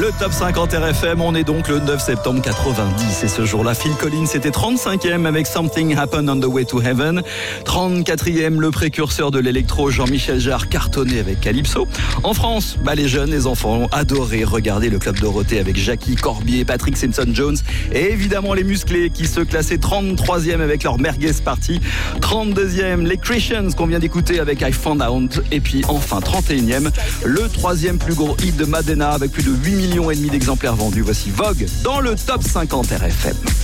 Le top 50 RFM, on est donc le 9 septembre 90 et ce jour-là, Phil Collins était 35e avec Something Happened on the Way to Heaven. 34e, le précurseur de l'électro, Jean-Michel Jarre, cartonné avec Calypso. En France, les jeunes, les enfants ont adoré regarder le Club Dorothée avec Jackie, Corbier, Patrick Simpson-Jones et évidemment les musclés qui se classaient 33e avec leur Merguez Party. 32e, les Christians qu'on vient d'écouter avec I Found Out. Et puis enfin 31e, le troisième plus gros hit de Madonna avec plus de 8,5 millions d'exemplaires vendus. Voici Vogue dans le top 50 RFM.